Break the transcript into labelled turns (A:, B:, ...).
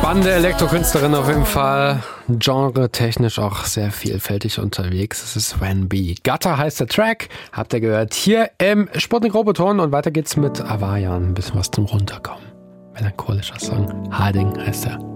A: Spannende Elektrokünstlerin auf jeden Fall. Genre-technisch auch sehr vielfältig unterwegs. Es ist When Be. Gutter heißt der Track. Habt ihr gehört hier im Sputnik Roboton. Und weiter geht's mit Avayan. Ein bisschen was zum Runterkommen. Melancholischer Song. Harding heißt er.